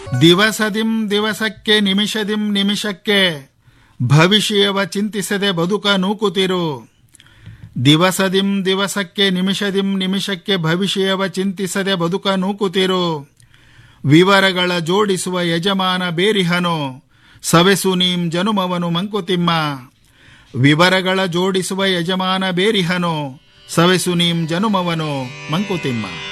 ದಿವಸದಿಂ ದಿವಸಕ್ಕೆ ನಿಮಿಷದಿಂ ನಿಮಿಷಕ್ಕೆ ಭವಿಷ್ಯವ ಚಿಂತಿಸದೆ ಬದುಕ ನೂಕುತ್ತಿರು. ದಿವಸದಿಂ ದಿವಸಕ್ಕೆ ನಿಮಿಷದಿಂ ನಿಮಿಷಕ್ಕೆ ಭವಿಷ್ಯವ ಚಿಂತಿಸದೆ ಬದುಕ ನೂಕುತ್ತಿರು. ವಿವರಗಳ ಜೋಡಿಸುವ ಯಜಮಾನ ಬೇರಿಹನು, ಸವೆಸು ನೀಂ ಜನುಮವನು ಮಂಕುತಿಮ್ಮ. ವಿವರಗಳ ಜೋಡಿಸುವ ಯಜಮಾನ ಬೇರಿಹನು, ಸವೆಸು ನೀಂ ಜನುಮವನು ಮಂಕುತಿಮ್ಮ.